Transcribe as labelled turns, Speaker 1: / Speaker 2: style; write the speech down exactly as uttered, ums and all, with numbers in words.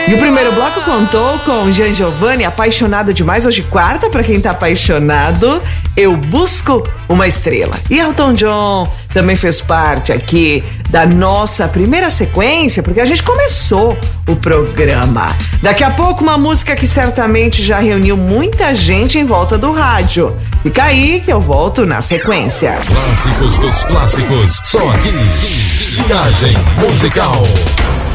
Speaker 1: E o primeiro bloco contou com Gian Giovanni, apaixonada demais. Hoje quarta, pra quem tá apaixonado, Eu Busco Uma Estrela. E Elton John também fez parte aqui da nossa primeira sequência, porque a gente começou o programa. Daqui a pouco uma música que certamente já reuniu muita gente em volta do rádio. Fica aí que eu volto na sequência.
Speaker 2: Clássicos dos clássicos, só aqui, Viagem Musical.